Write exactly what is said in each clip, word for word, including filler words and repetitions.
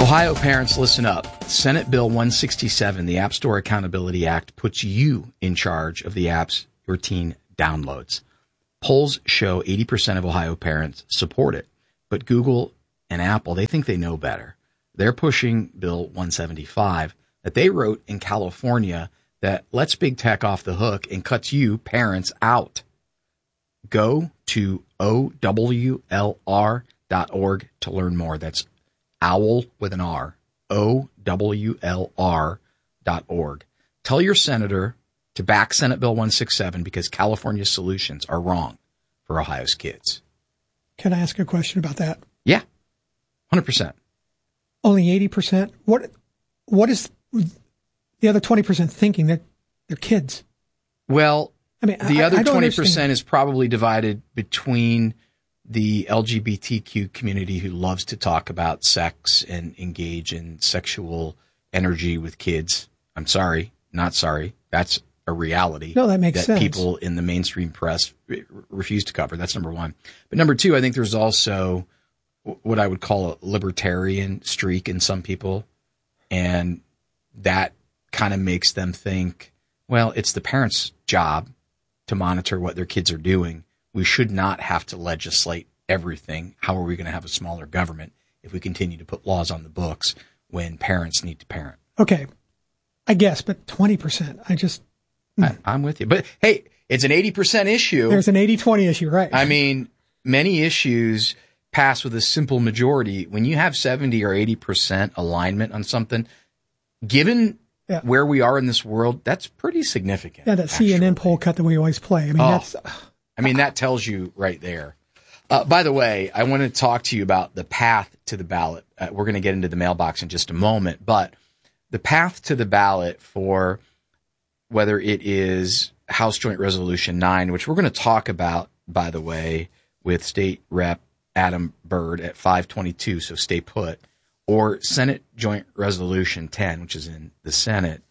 Ohio parents, listen up. Senate Bill one sixty-seven, the App Store Accountability Act, puts you in charge of the apps your teen downloads. Polls show eighty percent of Ohio parents support it, but Google and Apple, they think they know better. They're pushing Bill one seventy-five that they wrote in California that lets big tech off the hook and cuts you, parents, out. Go to O W L R dot org to learn more. That's OWL with an R, O W L R dot org. Tell your senator to back Senate Bill one sixty-seven because California's solutions are wrong for Ohio's kids. Can I ask a question about that? Yeah, one hundred percent. Only eighty percent? What? What is the other twenty percent thinking that they're kids? Well, I mean, the I, other I twenty percent is probably divided between the L G B T Q community who loves to talk about sex and engage in sexual energy with kids. I'm sorry, not sorry. That's a reality. No, that makes that sense. People in the mainstream press refuse to cover. That's number one. But number two, I think there's also what I would call a libertarian streak in some people. And that kind of makes them think, well, it's the parents' job to monitor what their kids are doing. We should not have to legislate everything. How are we going to have a smaller government if we continue to put laws on the books when parents need to parent? Okay, I guess, but twenty percent, I just... I, I'm with you. But, hey, it's an eighty percent issue. There's an eighty twenty issue, right? I mean, many issues pass with a simple majority. When you have seventy or eighty percent alignment on something, given yeah. where we are in this world, that's pretty significant. Yeah, that actually. C N N poll cut that we always play. I mean, oh. that's... I mean, that tells you right there. Uh, by the way, I want to talk to you about the path to the ballot. Uh, we're going to get into the mailbox in just a moment, but the path to the ballot for whether it is House Joint Resolution nine, which we're going to talk about, by the way, with State Rep Adam Byrd at five twenty-two, so stay put, or Senate Joint Resolution ten, which is in the Senate,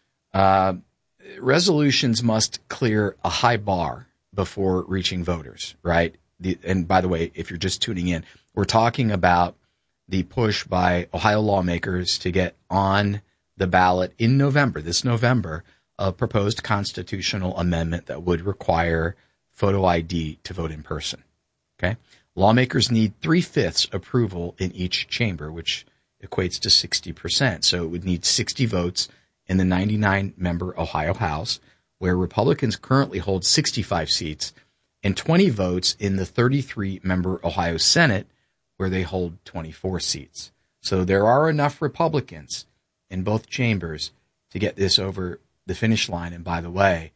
uh, resolutions must clear a high bar before reaching voters, right? The, and by the way, if you're just tuning in, we're talking about the push by Ohio lawmakers to get on the ballot in November, this November, a proposed constitutional amendment that would require photo I D to vote in person, okay? Lawmakers need three-fifths approval in each chamber, which equates to sixty percent. So it would need sixty votes in the ninety-nine member Ohio House, where Republicans currently hold sixty-five seats, and twenty votes in the thirty-three member Ohio Senate, where they hold twenty-four seats. So there are enough Republicans in both chambers to get this over the finish line. And by the way,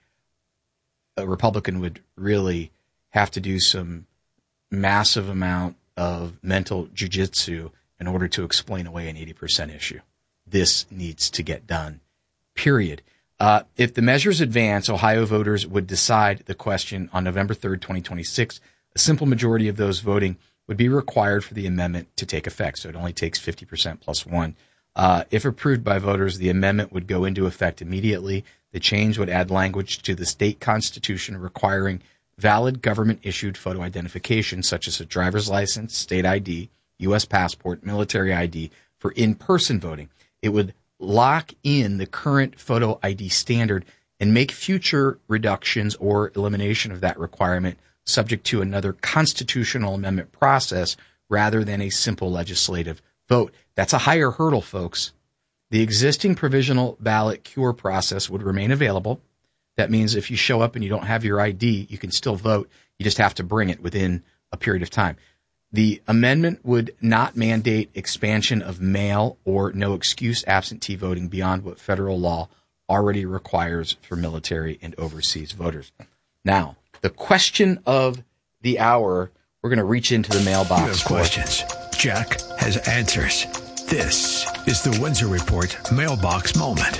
a Republican would really have to do some massive amount of mental jujitsu in order to explain away an eighty percent issue. This needs to get done, period. Uh, if the measures advance, Ohio voters would decide the question on November third, twenty twenty-six. A simple majority of those voting would be required for the amendment to take effect. So it only takes fifty percent plus one. Uh, if approved by voters, the amendment would go into effect immediately. The change would add language to the state constitution requiring valid government-issued photo identification, such as a driver's license, state I D, U S passport, military I D, for in-person voting. It would lock in the current photo I D standard and make future reductions or elimination of that requirement subject to another constitutional amendment process rather than a simple legislative vote. That's a higher hurdle, folks. The existing provisional ballot cure process would remain available. That means if you show up and you don't have your I D, you can still vote. You just have to bring it within a period of time. The amendment would not mandate expansion of mail or no excuse absentee voting beyond what federal law already requires for military and overseas voters. Now, the question of the hour, we're going to reach into the mailbox. You have questions. Jack has answers. This is the Windsor Report Mailbox Moment.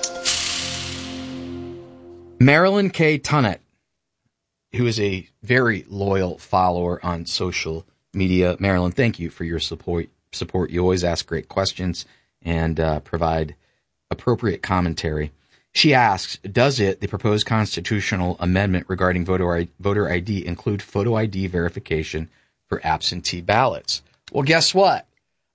Marilyn K. Tunnett, who is a very loyal follower on social media. Marilyn, thank you for your support. Support. You always ask great questions and uh, provide appropriate commentary. She asks, does it, the proposed constitutional amendment regarding voter I D, voter I D, include photo I D verification for absentee ballots? Well, guess what?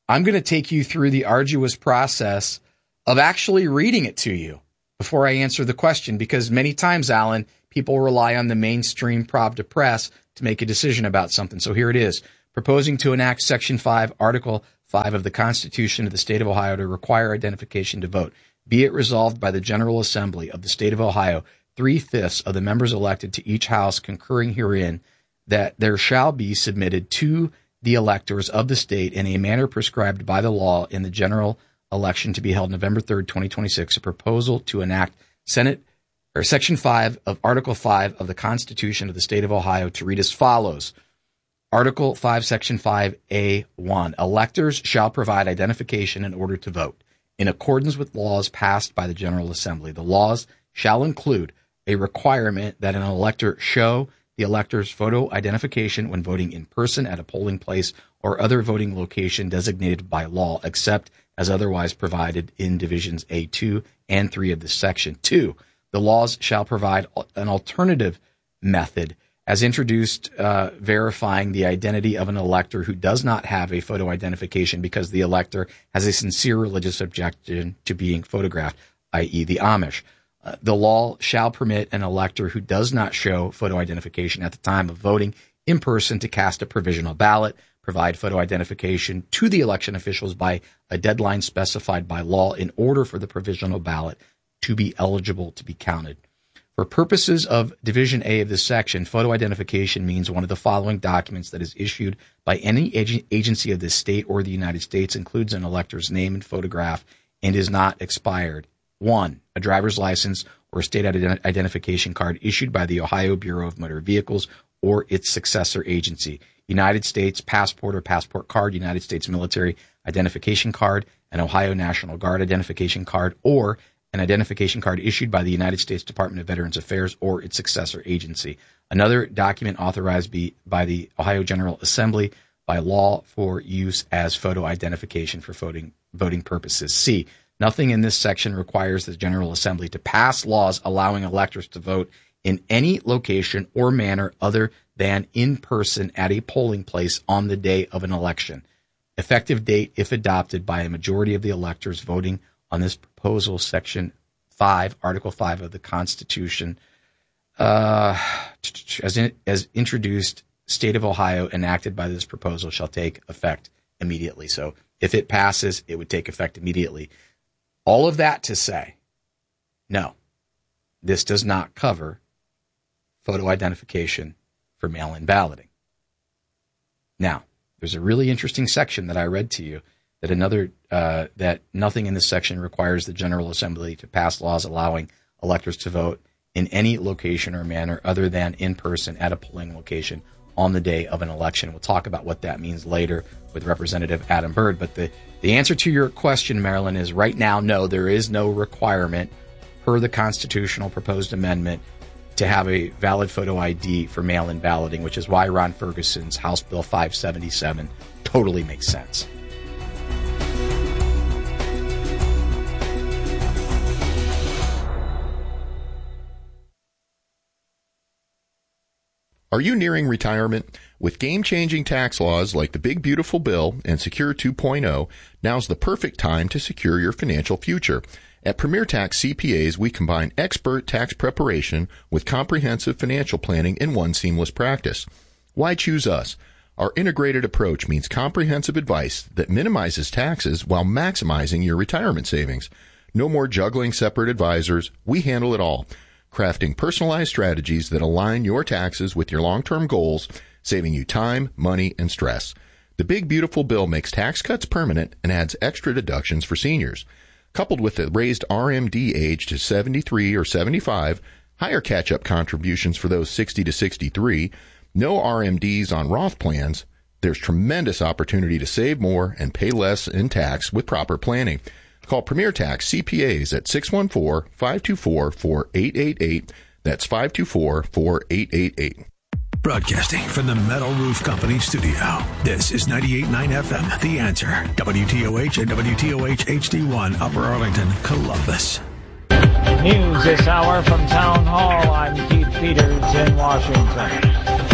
I'm going to take you through the arduous process of actually reading it to you before I answer the question, because many times, Alan, people rely on the mainstream Pravda press to make a decision about something. So here it is. Proposing to enact Section five, Article five of the Constitution of the State of Ohio to require identification to vote. Be it resolved by the General Assembly of the State of Ohio, three-fifths of the members elected to each house concurring herein, that there shall be submitted to the electors of the state in a manner prescribed by the law in the general election to be held November third, twenty twenty-six, a proposal to enact Senate or Section five of Article five of the Constitution of the State of Ohio to read as follows. Article five, Section five A one. Electors shall provide identification in order to vote in accordance with laws passed by the General Assembly. The laws shall include a requirement that an elector show the elector's photo identification when voting in person at a polling place or other voting location designated by law, except as otherwise provided in Divisions A two and three of this section. Two, the laws shall provide an alternative method as introduced, uh, verifying the identity of an elector who does not have a photo identification because the elector has a sincere religious objection to being photographed, that is the Amish. Uh, the law shall permit an elector who does not show photo identification at the time of voting in person to cast a provisional ballot, provide photo identification to the election officials by a deadline specified by law in order for the provisional ballot to be eligible to be counted. For purposes of Division A of this section, photo identification means one of the following documents that is issued by any ag- agency of this state or the United States, includes an elector's name and photograph, and is not expired. One, a driver's license or state ident- identification card issued by the Ohio Bureau of Motor Vehicles or its successor agency. United States passport or passport card, United States military identification card, an Ohio National Guard identification card, or an identification card issued by the United States Department of Veterans Affairs or its successor agency. Another document authorized be, by the Ohio General Assembly by law for use as photo identification for voting, voting purposes. C, nothing in this section requires the General Assembly to pass laws allowing electors to vote in any location or manner other than in person at a polling place on the day of an election. Effective date, if adopted by a majority of the electors voting on this proposal, Section five, Article five of the Constitution, uh, as, in, as introduced, State of Ohio, enacted by this proposal, shall take effect immediately. So if it passes, it would take effect immediately. All of that to say, no, this does not cover photo identification for mail-in balloting. Now, there's a really interesting section that I read to you that another uh, that nothing in this section requires the General Assembly to pass laws allowing electors to vote in any location or manner other than in person at a polling location on the day of an election. We'll talk about what that means later with Representative Adam Byrd. But the, the answer to your question, Marilyn, is right now, no, there is no requirement per the constitutional proposed amendment to have a valid photo I D for mail-in balloting, which is why Ron Ferguson's House Bill five seventy-seven totally makes sense. Are you nearing retirement? With game-changing tax laws like the Big Beautiful Bill and Secure two point oh, now's the perfect time to secure your financial future. At Premier Tax C P As, we combine expert tax preparation with comprehensive financial planning in one seamless practice. Why choose us? Our integrated approach means comprehensive advice that minimizes taxes while maximizing your retirement savings. No more juggling separate advisors. We handle it all, crafting personalized strategies that align your taxes with your long-term goals, saving you time, money, and stress. The Big Beautiful Bill makes tax cuts permanent and adds extra deductions for seniors. Coupled with the raised R M D age to seventy-three or seventy-five, higher catch-up contributions for those sixty to sixty-three, no R M Ds on Roth plans, there's tremendous opportunity to save more and pay less in tax with proper planning. Call Premier Tax C P As at six one four, five two four, four eight eight eight. That's five two four, four eight eight eight. Broadcasting from the Metal Roof Company studio, this is ninety-eight point nine F M, The Answer, W T O H and W T O H H D one, Upper Arlington, Columbus. News this hour from Town Hall. I'm Keith Peters in Washington.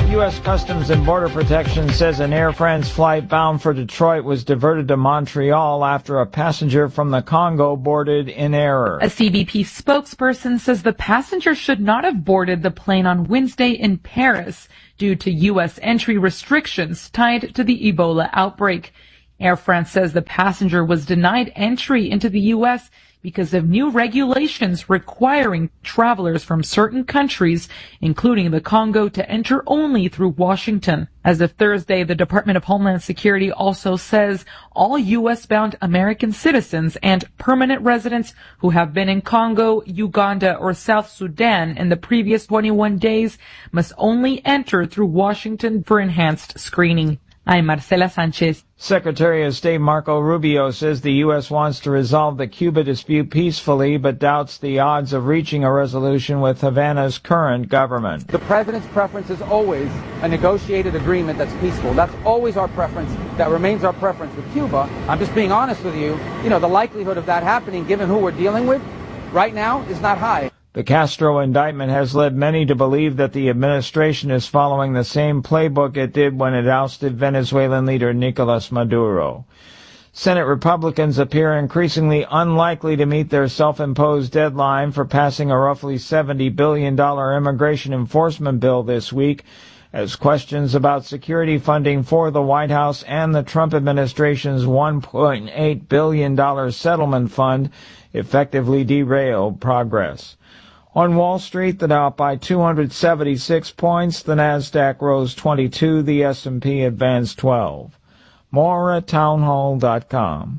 U S Customs and Border Protection says an Air France flight bound for Detroit was diverted to Montreal after a passenger from the Congo boarded in error. A C B P spokesperson says the passenger should not have boarded the plane on Wednesday in Paris due to U S entry restrictions tied to the Ebola outbreak. Air France says the passenger was denied entry into the U S because of new regulations requiring travelers from certain countries, including the Congo, to enter only through Washington. As of Thursday, the Department of Homeland Security also says all U S-bound American citizens and permanent residents who have been in Congo, Uganda, or South Sudan in the previous twenty-one days must only enter through Washington for enhanced screening. I'm Marcela Sanchez. Secretary of State Marco Rubio says the U S wants to resolve the Cuba dispute peacefully, but doubts the odds of reaching a resolution with Havana's current government. The president's preference is always a negotiated agreement that's peaceful. That's always our preference. That remains our preference with Cuba. I'm just being honest with you. You know, the likelihood of that happening, given who we're dealing with right now, is not high. The Castro indictment has led many to believe that the administration is following the same playbook it did when it ousted Venezuelan leader Nicolas Maduro. Senate Republicans appear increasingly unlikely to meet their self-imposed deadline for passing a roughly seventy billion dollars immigration enforcement bill this week, as questions about security funding for the White House and the Trump administration's one point eight billion dollars settlement fund effectively derail progress. On Wall Street, the Dow up by two hundred seventy-six points, the Nasdaq rose twenty-two, the S and P advanced twelve. More at townhall dot com.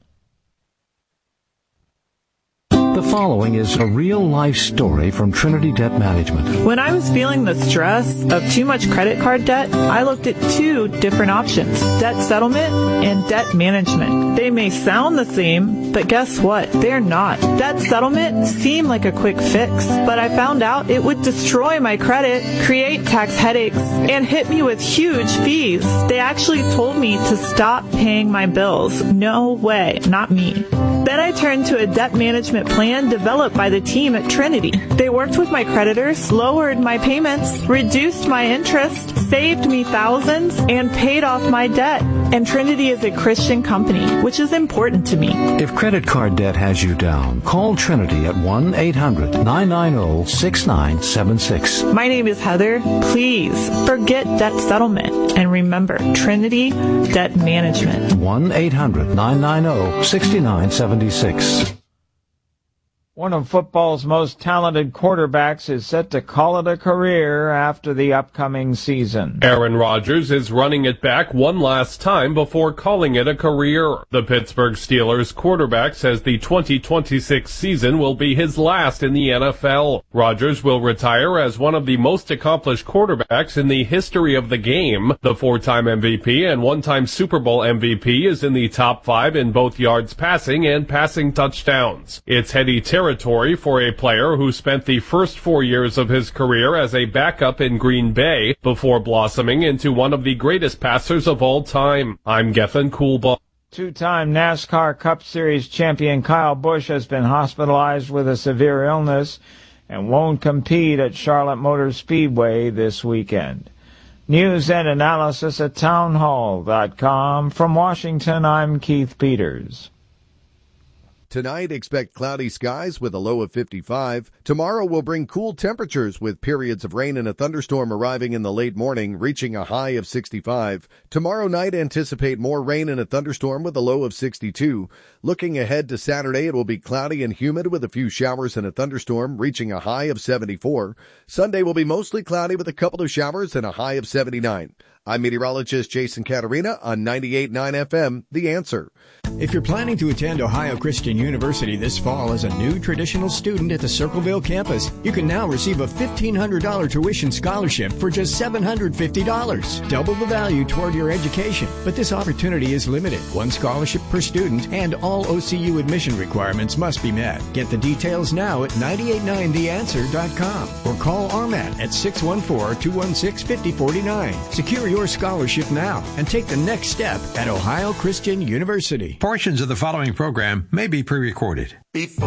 The following is a real-life story from Trinity Debt Management. When I was feeling the stress of too much credit card debt, I looked at two different options, debt settlement and debt management. They may sound the same, but guess what? They're not. Debt settlement seemed like a quick fix, but I found out it would destroy my credit, create tax headaches, and hit me with huge fees. They actually told me to stop paying my bills. No way, not me. Then I turned to a debt management plan developed by the team at Trinity. They worked with my creditors, lowered my payments, reduced my interest, saved me thousands, and paid off my debt. And Trinity is a Christian company, which is important to me. If credit card debt has you down, call Trinity at one eight hundred nine nine zero six nine seven six. My name is Heather. Please forget debt settlement and remember Trinity Debt Management. one eight hundred nine nine zero six nine seven six. One of football's most talented quarterbacks is set to call it a career after the upcoming season. Aaron Rodgers is running it back one last time before calling it a career. The Pittsburgh Steelers quarterback says the twenty twenty-six season will be his last in the N F L. Rodgers will retire as one of the most accomplished quarterbacks in the history of the game. The four-time M V P and one-time Super Bowl M V P is in the top five in both yards passing and passing touchdowns. It's heady territory Territory for a player who spent the first four years of his career as a backup in Green Bay before blossoming into one of the greatest passers of all time. I'm Gethin Coolbaugh. Two-time NASCAR Cup Series champion Kyle Busch has been hospitalized with a severe illness and won't compete at Charlotte Motor Speedway this weekend. News and analysis at townhall dot com. From Washington, I'm Keith Peters. Tonight, expect cloudy skies with a low of fifty-five. Tomorrow will bring cool temperatures with periods of rain and a thunderstorm arriving in the late morning, reaching a high of sixty-five. Tomorrow night, anticipate more rain and a thunderstorm with a low of sixty-two. Looking ahead to Saturday, it will be cloudy and humid with a few showers and a thunderstorm, reaching a high of seventy-four. Sunday will be mostly cloudy with a couple of showers and a high of seventy-nine. I'm meteorologist Jason Caterina on ninety-eight point nine F M, The Answer. If you're planning to attend Ohio Christian University this fall as a new traditional student at the Circleville campus, you can now receive a fifteen hundred dollars tuition scholarship for just seven hundred fifty dollars. Double the value toward your education. But this opportunity is limited. One scholarship per student, and all O C U admission requirements must be met. Get the details now at nine eight nine the answer dot com or call R M A T at six one four, two one six, five zero four nine. Secure your scholarship now and take the next step at Ohio Christian University. Portions of the following program may be pre-recorded. Before